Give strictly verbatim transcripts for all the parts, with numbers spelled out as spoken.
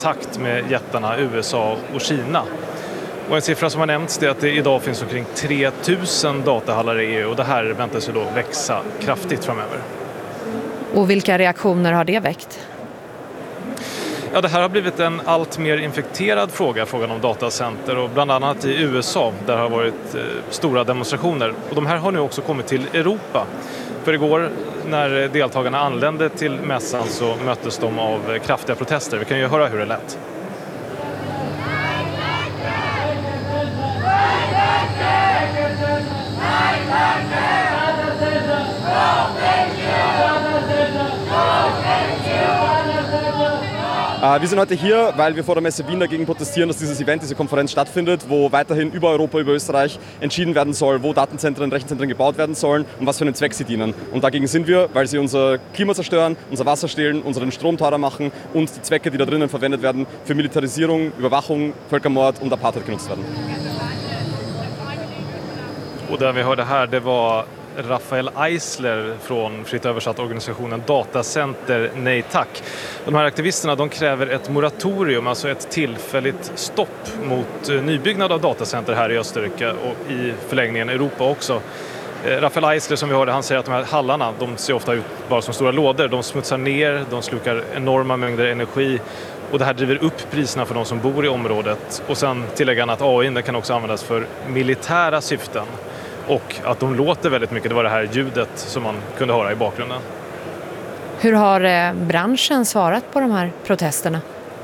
takt med jättarna U S A och Kina. Och en siffra som har nämnts är att det idag finns omkring tre tusen datahallar i E U och det här väntas ju då växa kraftigt framöver. Och vilka reaktioner har det väckt? Ja, det här har blivit en allt mer infekterad fråga, frågan om datacenter, och bland annat i U S A där har varit eh, stora demonstrationer. Och de här har nu också kommit till Europa. För igår när deltagarna anlände till mässan så möttes de av kraftiga protester. Vi kan ju höra hur det lät. Wir sind heute hier, weil wir vor der Messe Wien dagegen protestieren, dass dieses Event, diese Konferenz stattfindet, wo weiterhin über Europa, über Österreich entschieden werden soll, wo Datenzentren, Rechenzentren gebaut werden sollen und was für einen Zweck sie dienen. Und dagegen sind wir, weil sie unser Klima zerstören, unser Wasser stehlen, unseren Strom teurer machen und die Zwecke, die da drinnen verwendet werden, für Militarisierung, Überwachung, Völkermord und Apartheid genutzt werden. Och det vi hörde här, det var Rafael Eisler från fritt översatt organisationen Datacenter Nej Tack. De här aktivisterna de kräver ett moratorium, alltså ett tillfälligt stopp mot nybyggnad av datacenter här i Österrike och i förlängningen Europa också. Rafael Eisler som vi hörde, han säger att de här hallarna de ser ofta ut bara som stora lådor. De smutsar ner, de slukar enorma mängder energi och det här driver upp priserna för de som bor i området. Och sen tillägger han att A I den kan också användas för militära syften. Och att de låter väldigt mycket, det var det här ljudet som man kunde höra i bakgrunden. Hur har branschen svarat på de här protesterna?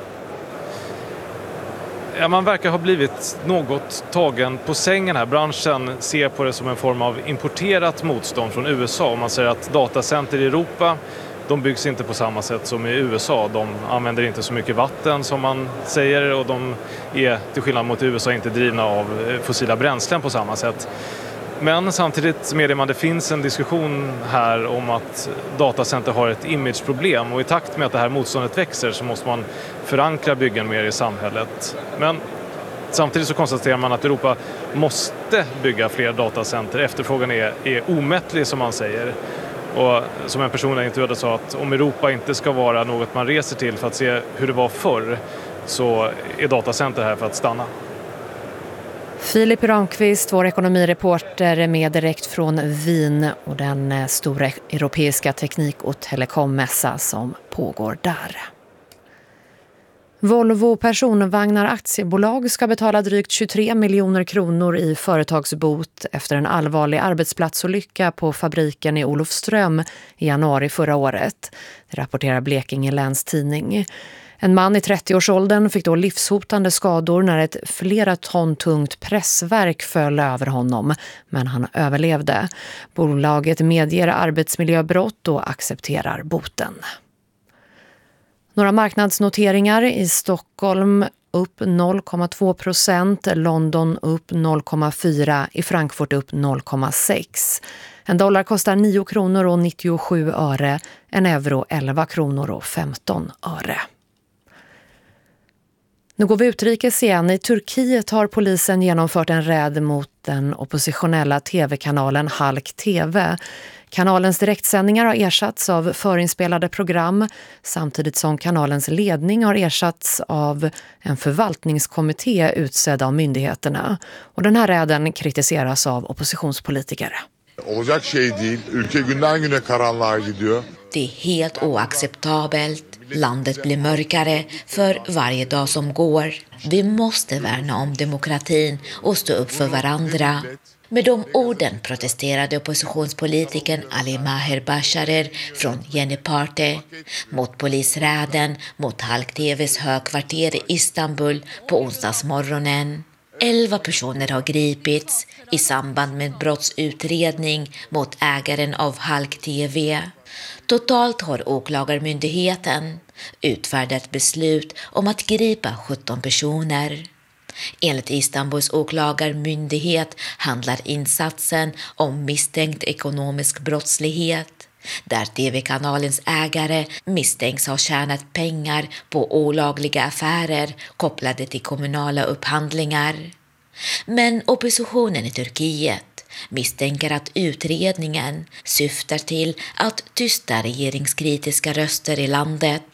Ja, man verkar ha blivit något tagen på sängen här. Branschen ser på det som en form av importerat motstånd från U S A. Man säger att datacenter i Europa, de byggs inte på samma sätt som i U S A. De använder inte så mycket vatten som man säger och de är till skillnad mot U S A inte drivna av fossila bränslen på samma sätt. Men samtidigt medger man att det finns en diskussion här om att datacenter har ett imageproblem och i takt med att det här motståndet växer så måste man förankra byggen mer i samhället. Men samtidigt så konstaterar man att Europa måste bygga fler datacenter. Efterfrågan är, är omättlig som man säger. Och som en person jag intervjuade sa att om Europa inte ska vara något man reser till för att se hur det var förr så är datacenter här för att stanna. Filip Ramqvist, vår ekonomireporter med direkt från Wien och den stora europeiska teknik- och telekommässa som pågår där. Volvo Personvagnar aktiebolag ska betala drygt tjugotre miljoner kronor i företagsbot efter en allvarlig arbetsplatsolycka på fabriken i Olofström i januari förra året. Det rapporterar Blekinge Läns Tidning. En man i trettioårsåldern fick då livshotande skador när ett flera ton tungt pressverk föll över honom, men han överlevde. Bolaget medger arbetsmiljöbrott och accepterar boten. Några marknadsnoteringar i Stockholm upp noll komma två procent, London upp noll komma fyra, i Frankfurt upp noll komma sex. En dollar kostar nio kronor och nittiosju öre, en euro elva kronor och femton öre. Nu går vi utrikes igen. I Turkiet har polisen genomfört en räd mot den oppositionella tv-kanalen Halk T V. Kanalens direktsändningar har ersatts av förinspelade program samtidigt som kanalens ledning har ersatts av en förvaltningskommitté utsedd av myndigheterna. Och den här räden kritiseras av oppositionspolitiker. Olacak şey değil. Ülke günden güne karanlığa gidiyor. Det är helt oacceptabelt. Landet blir mörkare för varje dag som går. Vi måste värna om demokratin och stå upp för varandra. Med de orden protesterade oppositionspolitikern Ali Maher Basharer från Yeni Parti mot polisräden mot Halk T V:s högkvarter i Istanbul på onsdagsmorgonen. Elva personer har gripits i samband med brottsutredning mot ägaren av Halk T V. Totalt har åklagarmyndigheten utfärdat beslut om att gripa sjutton personer. Enligt Istanbuls åklagarmyndighet handlar insatsen om misstänkt ekonomisk brottslighet, där tv-kanalens ägare misstänks ha tjänat pengar på olagliga affärer kopplade till kommunala upphandlingar. Men oppositionen i Turkiet misstänker att utredningen syftar till att tysta regeringskritiska röster i landet.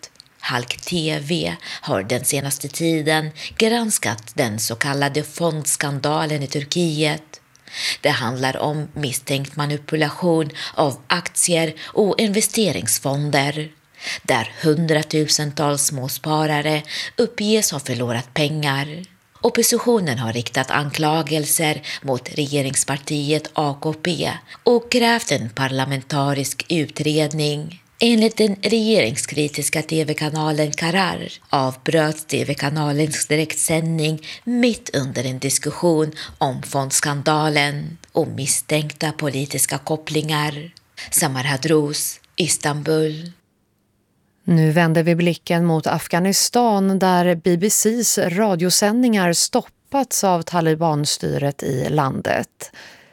Halk T V har den senaste tiden granskat den så kallade fondskandalen i Turkiet. Det handlar om misstänkt manipulation av aktier och investeringsfonder, där hundratusentals småsparare uppges ha förlorat pengar. Oppositionen har riktat anklagelser mot regeringspartiet A K P och krävt en parlamentarisk utredning. Enligt den regeringskritiska tv-kanalen Karar avbröt tv-kanalens direktsändning mitt under en diskussion om fondskandalen och misstänkta politiska kopplingar. Samar Hadrouz, Istanbul. Nu vänder vi blicken mot Afghanistan där B B C:s radiosändningar stoppats av talibanstyret i landet.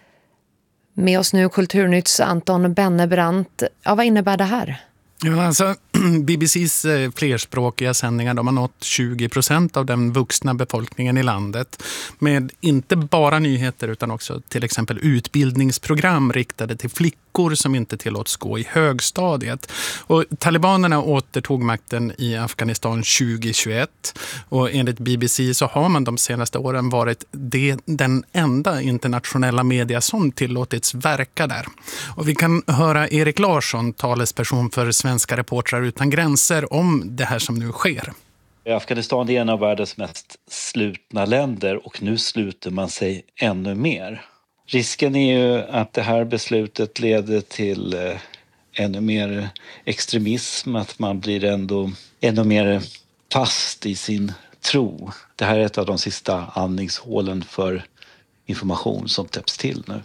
Med oss nu Kulturnytts Anton Bennebrandt. Ja, vad innebär det här? Ja, alltså, B B C:s flerspråkiga sändningar de har nått tjugo procent av den vuxna befolkningen i landet. Med inte bara nyheter utan också till exempel utbildningsprogram riktade till flickor som inte tillåts gå i högstadiet. Och talibanerna återtog makten i Afghanistan tjugohundratjugoett och enligt B B C så har man de senaste åren varit det, den enda internationella media som tillåtits verka där. Och vi kan höra Erik Larsson, talesperson för Svenska reportrar utan gränser, om det här som nu sker. Afghanistan är en av världens mest slutna länder och nu sluter man sig ännu mer. Risken är ju att det här beslutet leder till eh, ännu mer extremism, att man blir ändå ännu mer fast i sin tro. Det här är ett av de sista andningshålen för information som täpps till nu.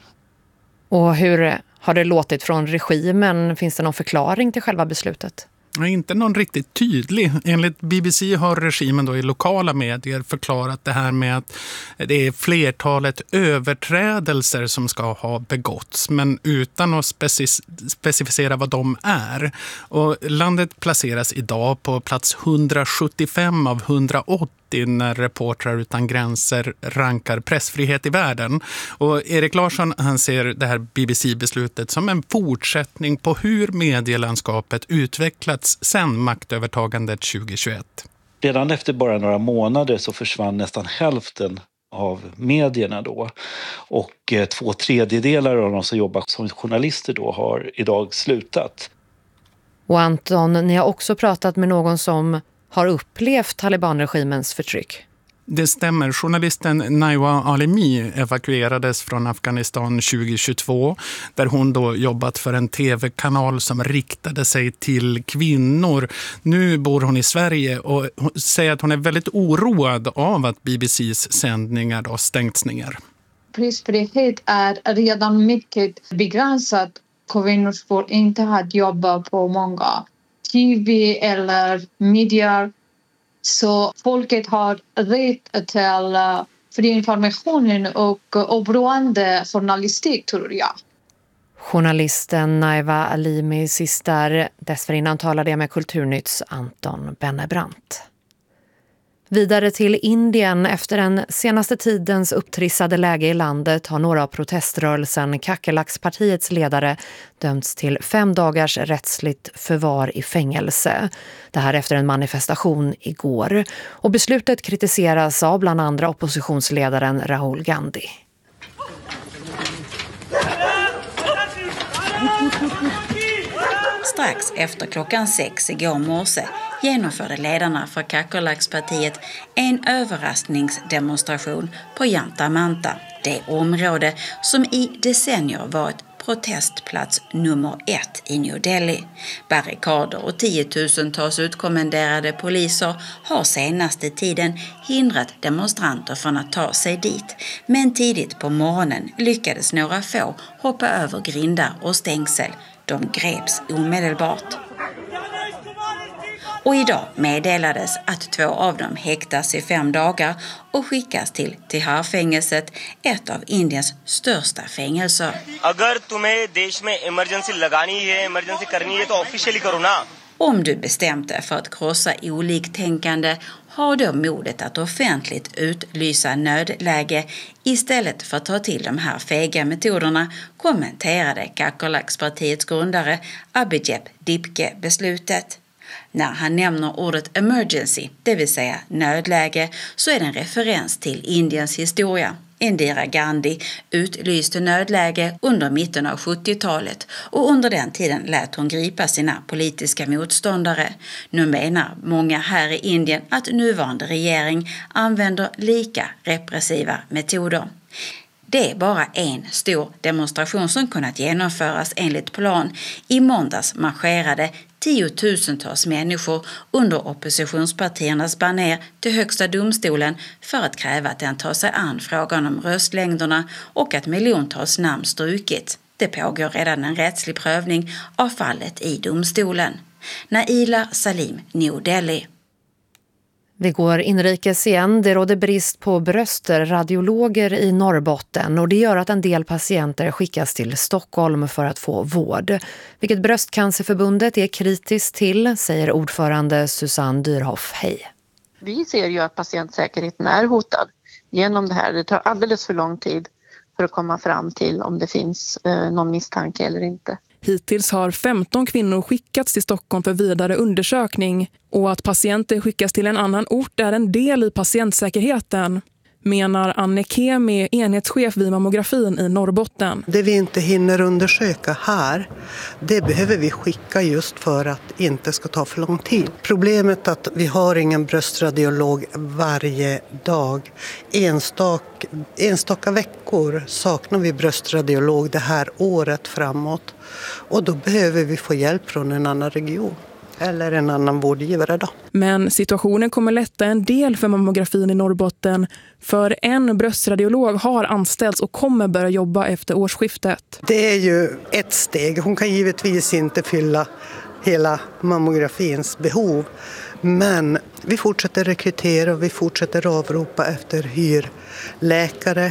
Och hur har det låtit från regimen? Finns det någon förklaring till själva beslutet? Inte någon riktigt tydlig. Enligt B B C har regimen då i lokala medier förklarat det här med att det är flertalet överträdelser som ska ha begåtts, men utan att speci- specificera vad de är. Och landet placeras idag på plats hundrasjuttiofem av hundraåttio när Reportrar utan gränser rankar pressfrihet i världen. Och Erik Larsson, han ser det här B B C-beslutet som en fortsättning på hur medielandskapet utvecklats sedan maktövertagandet tjugohundratjugoett. Redan efter bara några månader så försvann nästan hälften av medierna då. Och eh, två tredjedelar av de som jobbar som journalister då har idag slutat. Och Anton, ni har också pratat med någon som har upplevt talibanregimens förtryck. Det stämmer. Journalisten Naiwa Alemi evakuerades från Afghanistan tjugohundratjugotvå där hon då jobbat för en tv-kanal som riktade sig till kvinnor. Nu bor hon i Sverige och säger att hon är väldigt oroad av att B B C:s sändningar då stängts ner. Pressfrihet är redan mycket begränsat. Kvinnor får inte ha jobb på många T V eller medier. Så folket har rätt till fri information och oberoende journalistik, tror jag. Journalisten Naiwa Alimi sist där. Dessförinnan talade jag med Kulturnytts Anton Bennebrandt. Vidare till Indien. Efter den senaste tidens upptrissade läge i landet har några av proteströrelsen Kakerlakspartiets ledare dömts till fem dagars rättsligt förvar i fängelse. Det här efter en manifestation igår. Och beslutet kritiseras av bland andra oppositionsledaren Rahul Gandhi. Strax efter klockan sex igår morse genomförde ledarna för Kakerlakspartiet en överraskningsdemonstration på Janta Manta, det område som i decennier varit protestplats nummer ett i New Delhi. Barrikader och tiotusentals utkommenderade poliser har senaste tiden hindrat demonstranter från att ta sig dit. Men tidigt på morgonen lyckades några få hoppa över grindar och stängsel. De greps omedelbart. Och idag meddelades att två av dem häktas i fem dagar och skickas till Tihar-fängelset, ett av Indiens största fängelser. Om du bestämt dig för att krossa oliktänkande, har då modet att offentligt utlysa nödläge istället för att ta till de här fega metoderna, kommenterade Kakerlakspartiets grundare Abhijit Dipke beslutet. När han nämner ordet emergency, det vill säga nödläge, så är det en referens till Indiens historia. Indira Gandhi utlyste nödläge under mitten av sjuttiotalet och under den tiden lät hon gripa sina politiska motståndare. Nu menar många här i Indien att nuvarande regering använder lika repressiva metoder. Det är bara en stor demonstration som kunnat genomföras enligt plan. I måndags marscherade tiotusentals människor under oppositionspartiernas baner till högsta domstolen för att kräva att den tar sig an frågan om röstlängderna och att miljontals namn strukit. Det pågår redan en rättslig prövning av fallet i domstolen. Naila Salim, New Delhi. Vi går inrikes igen. Det råder brist på bröstradiologer i Norrbotten och det gör att en del patienter skickas till Stockholm för att få vård. Vilket Bröstcancerförbundet är kritiskt till, säger ordförande Susanne Dyrhoff. Hej. Vi ser ju att patientsäkerheten är hotad genom det här. Det tar alldeles för lång tid för att komma fram till om det finns eh, någon misstanke eller inte. Hittills har femton kvinnor skickats till Stockholm för vidare undersökning och att patienter skickas till en annan ort är en del i patientsäkerheten, menar Anne Kemi, enhetschef vid mammografin i Norrbotten. Det vi inte hinner undersöka här, det behöver vi skicka just för att det inte ska ta för lång tid. Problemet är att vi har ingen bröstradiolog varje dag. Enstaka, enstaka veckor saknar vi bröstradiolog det här året framåt. Och då behöver vi få hjälp från en annan region. Eller en annan vårdgivare då. Men situationen kommer lätta en del för mammografin i Norrbotten. För en bröstradiolog har anställts och kommer börja jobba efter årsskiftet. Det är ju ett steg. Hon kan givetvis inte fylla hela mammografins behov. Men vi fortsätter rekrytera och vi fortsätter avropa efter hyrläkare.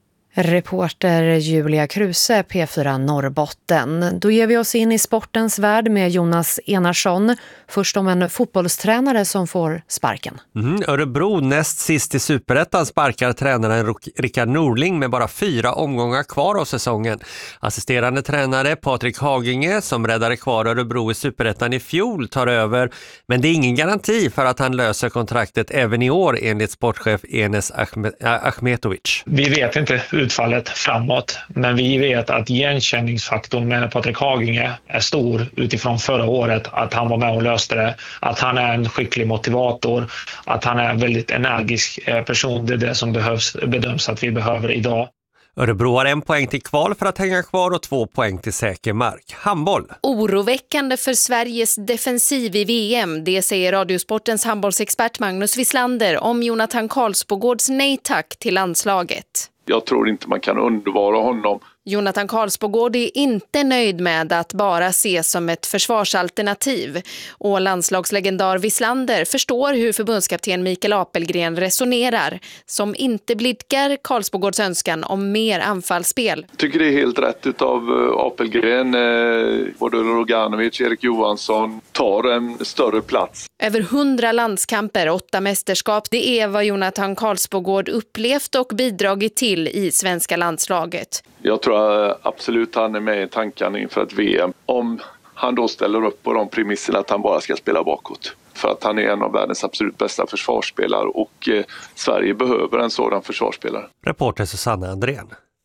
Reporter Julia Kruse, P fyra Norrbotten. Då ger vi oss in i sportens värld med Jonas Enarsson. Först om en fotbollstränare som får sparken. Mm, Örebro näst sist i Superettan sparkar tränaren Rickard Norling med bara fyra omgångar kvar av säsongen. Assisterande tränare Patrik Haginge, som räddade kvar Örebro i Superettan i fjol, tar över. Men det är ingen garanti för att han löser kontraktet även i år, enligt sportchef Enes Ahmetovic. Vi vet inte utfallet framåt, men vi vet att igenkänningsfaktorn med Patrik Haginge är stor utifrån förra året, att han var med och löste det, att han är en skicklig motivator, att han är en väldigt energisk person. Det är det som behövs, bedöms att vi behöver idag. Örebro har en poäng till kval för att hänga kvar och två poäng till säker mark. Handboll. Oroväckande för Sveriges defensiv i V M. Det säger Radiosportens handbollsexpert Magnus Wislander om Jonathan Karlsbogårds nej tack till landslaget. Jag tror inte man kan undvara honom. Jonathan Karlsbogård är inte nöjd med att bara ses som ett försvarsalternativ. Och landslagslegendar Wislander förstår hur förbundskapten Mikael Apelgren resonerar, som inte blidkar Karlsbogårds önskan om mer anfallsspel. Jag tycker det är helt rätt utav Apelgren. Både Roganovic, Erik Johansson tar en större plats. Över hundra landskamper, åtta mästerskap, det är vad Jonathan Karlsbogård upplevt och bidragit till i svenska landslaget. Jag tror absolut han är med i tankarna inför ett V M. Om han då ställer upp på de premisserna att han bara ska spela bakåt. För att han är en av världens absolut bästa försvarsspelare och eh, Sverige behöver en sådan försvarsspelare. Reporter Susanna Andrén.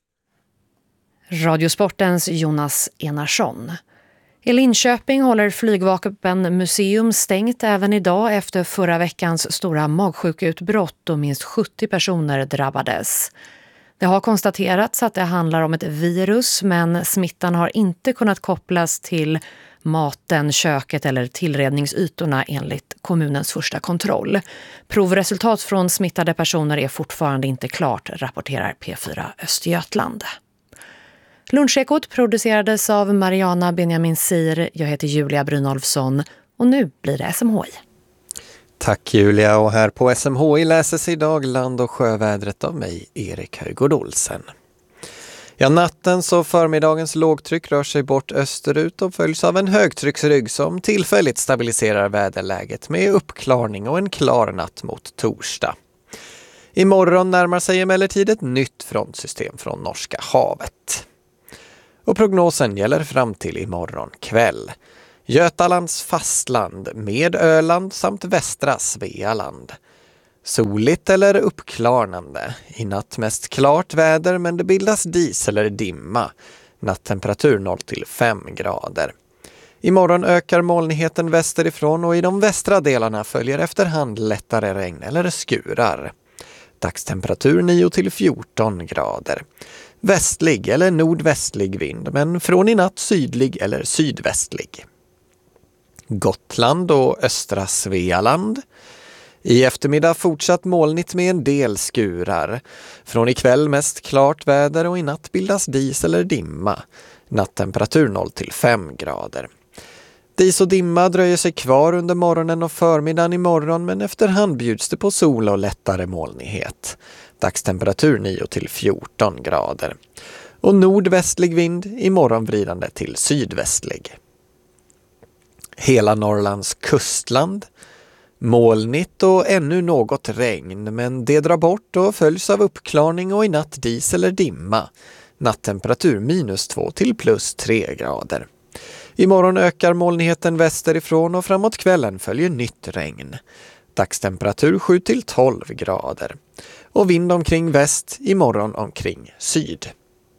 Radiosportens Jonas Enarsson. I Linköping håller Flygvapenmuseum stängt även idag efter förra veckans stora magsjukutbrott och minst sjuttio personer drabbades. Det har konstaterats att det handlar om ett virus, men smittan har inte kunnat kopplas till maten, köket eller tillredningsytorna enligt kommunens första kontroll. Provresultat från smittade personer är fortfarande inte klart, rapporterar P fyra Östergötland. Lunchekot producerades av Mariana Benjamin Sir. Jag heter Julia Brynolfsson och nu blir det S M H I. Tack Julia, och här på S M H I läses idag land- och sjövädret av mig, Erik Höjgård Olsen. Ja, nattens och förmiddagens lågtryck rör sig bort österut och följs av en högtrycksrygg som tillfälligt stabiliserar väderläget med uppklarning och en klar natt mot torsdag. Imorgon närmar sig emellertid ett nytt frontsystem från Norska havet. Och prognosen gäller fram till imorgon kväll. Götalands fastland med Öland samt västra Svealand. Soligt eller uppklarnande. I natt mest klart väder men det bildas dis eller dimma. Nattemperatur noll till fem grader. Imorgon ökar molnigheten västerifrån och i de västra delarna följer efterhand lättare regn eller skurar. Dagstemperatur nio till fjorton grader. Västlig eller nordvästlig vind men från i natt sydlig eller sydvästlig. Gotland och östra Svealand. I eftermiddag fortsatt molnigt med en del skurar. Från ikväll mest klart väder och i natt bildas dis eller dimma. Nattemperatur noll till fem grader. Dis och dimma dröjer sig kvar under morgonen och förmiddagen imorgon men efterhand bjuds det på sol och lättare molnighet. Dagstemperatur nio till fjorton grader. Och nordvästlig vind imorgon vridande till sydvästlig. Hela Norrlands kustland. Molnigt och ännu något regn men det drar bort och följs av uppklarning och i natt dis eller dimma. Nattemperatur minus två till plus tre grader. Imorgon ökar molnigheten västerifrån och framåt kvällen följer nytt regn. Dagstemperatur sju till tolv grader. Och vind omkring väst, imorgon omkring syd.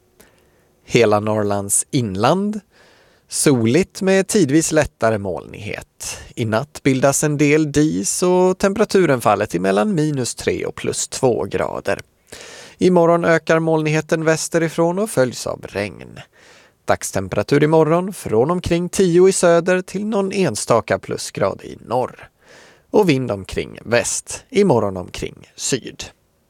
Hela Norrlands inland. Soligt med tidvis lättare molnighet. I natt bildas en del dis och temperaturen faller till mellan minus tre och plus två grader. Imorgon ökar molnigheten västerifrån och följs av regn. Dagstemperatur imorgon från omkring tio i söder till någon enstaka plusgrad i norr. Och vind omkring väst, imorgon omkring syd.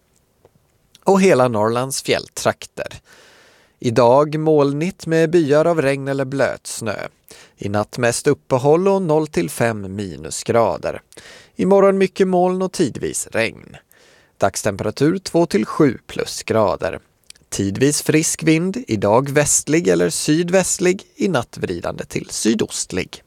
Och hela Norrlands fjälltrakter. Idag molnigt med byar av regn eller blötsnö. I natt mest uppehåll och noll till fem minusgrader. Imorgon mycket moln och tidvis regn. Dagstemperatur två till sju plusgrader. Tidvis frisk vind, idag västlig eller sydvästlig, i natt vridande till sydostlig.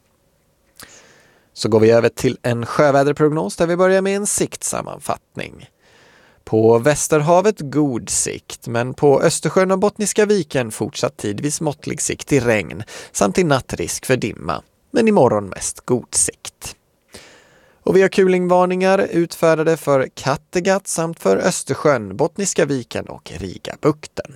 Så går vi över till en sjöväderprognos där vi börjar med en siktsammanfattning. På Västerhavet god sikt, men på Östersjön och Bottniska viken fortsatt tidvis måttlig sikt i regn samt i natt risk för dimma, men imorgon mest god sikt. Och vi har kulingvarningar utfärdade för Kattegatt samt för Östersjön, Bottniska viken och Rigabukten.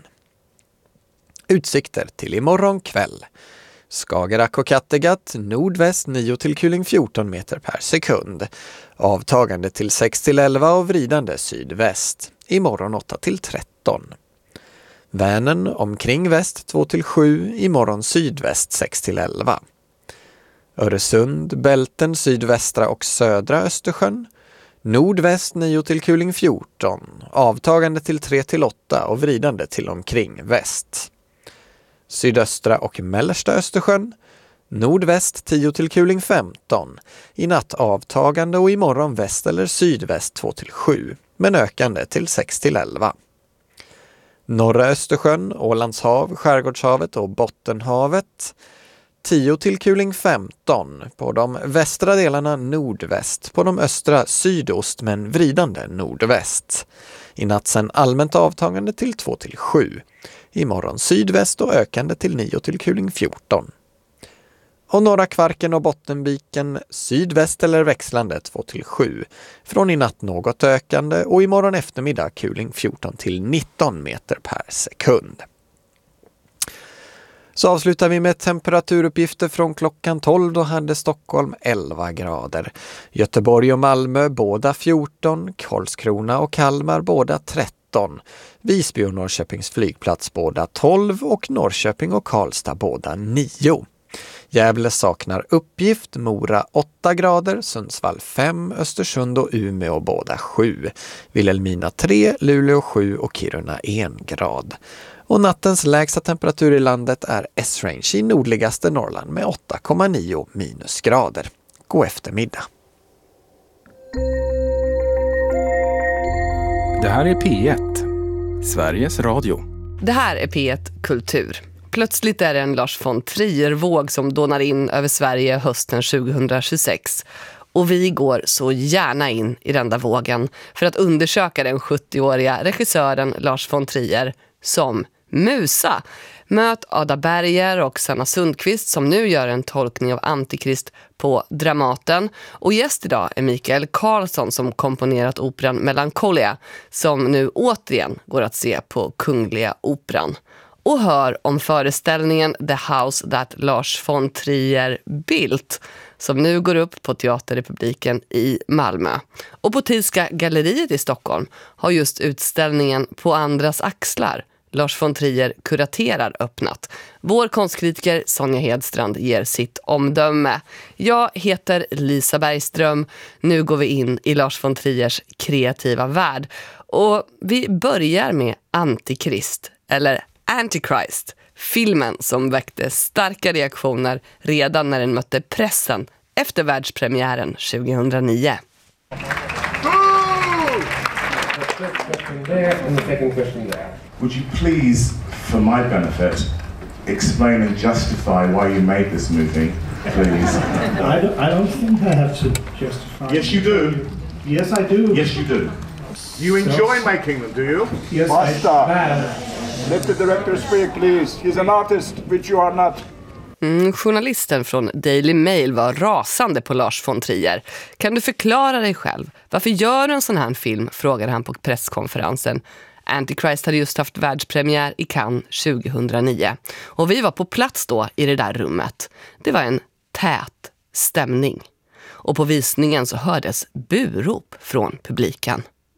Utsikter till imorgon kväll. Skagerrak och Kattegatt, nordväst nio till kuling fjorton meter per sekund. Avtagande till sex till elva och vridande sydväst. Imorgon åtta till tretton. Vänern omkring väst två till sju, imorgon sydväst sex till elva. Öresund, Bälten, sydvästra och södra Östersjön. Nordväst nio till kuling fjorton, avtagande till tre till åtta och vridande till omkring väst. Sydöstra och mellersta Östersjön. Nordväst tio till kuling femton, i natt avtagande och imorgon väst eller sydväst två till sju, men ökande till sex till elva. Norra Östersjön, Ålandshav, Skärgårdshavet och Bottenhavet. tio till kuling femton, på de västra delarna nordväst, på de östra sydost men vridande nordväst. I natt sen allmänt avtagande till två till sju, imorgon sydväst och ökande till nio till kuling fjorton. Och norra Kvarken och Bottenviken sydväst eller växlande två till sju, från i natt något ökande och imorgon eftermiddag kuling fjorton till nitton meter per sekund. Så avslutar vi med temperaturuppgifter från klockan tolv, då hade Stockholm elva grader. Göteborg och Malmö båda fjorton, Karlskrona och Kalmar båda tretton. Visby och Norrköpings flygplats båda tolv och Norrköping och Karlstad båda nio. Gävle saknar uppgift, Mora åtta grader, Sundsvall fem, Östersund och Umeå båda sju. Vilhelmina tre, Luleå sju och Kiruna en grad. Och nattens lägsta temperatur i landet är S-range i nordligaste Norrland med åtta komma nio minusgrader. God eftermiddag. Det här är P ett, Sveriges Radio. Det här är P ett Kultur. Plötsligt är det en Lars von Trier-våg som dånar in över Sverige hösten tjugohundratjugosex. Och vi går så gärna in i den där vågen för att undersöka den sjuttioåriga regissören Lars von Trier som Musa. Möt Ada Berger och Sanna Sundqvist som nu gör en tolkning av Antikrist på Dramaten. Och gäst idag är Mikael Karlsson som komponerat operan Melancholia som nu återigen går att se på Kungliga Operan. Och hör om föreställningen The House That Lars von Trier Built som nu går upp på Teaterrepubliken i Malmö. Och på Tidska galleriet i Stockholm har just utställningen På andras axlar Lars von Trier kuraterar öppnat. Vår konstkritiker Sonja Hedstrand ger sitt omdöme. Jag heter Lisa Bergström. Nu går vi in i Lars von Triers kreativa värld. Och vi börjar med Antikrist, eller Antichrist. Filmen som väckte starka reaktioner redan när den mötte pressen efter världspremiären tjugohundranio. Would you please, for my benefit, explain and justify why you made this movie, please? I don't, I don't think I have to justify. Yes, you do. Yes, I do. Yes, you do. You enjoy so, making them, do you? Yes, Basta. I Let the director speak, please. He's an artist, which you are not. Mm, journalisten från Daily Mail var rasande på Lars von Trier. Kan du förklara dig själv? Varför gör du en sån här film? Frågade han på presskonferensen. Antichrist hade just haft världspremiär i Cannes tjugohundranio. Och vi var på plats då i det där rummet. Det var en tät stämning. Och på visningen så hördes burop från publiken.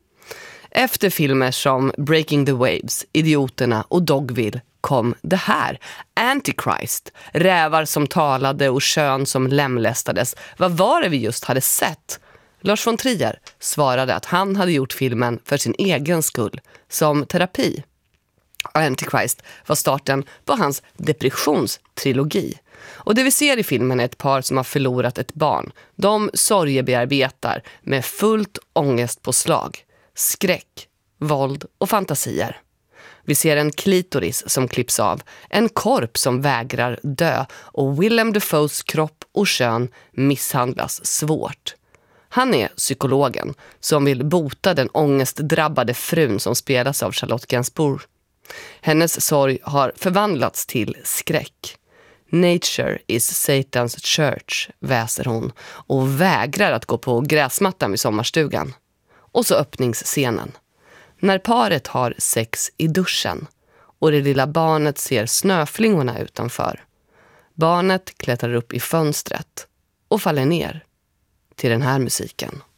Efter filmer som Breaking the Waves, Idioterna och Dogville kom det här. Antichrist, rävar som talade och kön som lemlästades. Vad var det vi just hade sett? Lars von Trier svarade att han hade gjort filmen för sin egen skull, som terapi. Antichrist var starten på hans depressionstrilogi. Och det vi ser i filmen är ett par som har förlorat ett barn. De sorgebearbetar med fullt ångestpåslag, skräck, våld och fantasier. Vi ser en klitoris som klipps av, en korp som vägrar dö och Willem Dafoes kropp och kön misshandlas svårt. Han är psykologen som vill bota den ångestdrabbade frun som spelas av Charlotte Gainsbourg. Hennes sorg har förvandlats till skräck. Nature is Satan's church, väser hon och vägrar att gå på gräsmattan vid sommarstugan. Och så öppningsscenen. När paret har sex i duschen och det lilla barnet ser snöflingorna utanför. Barnet klättrar upp i fönstret och faller ner till den här musiken.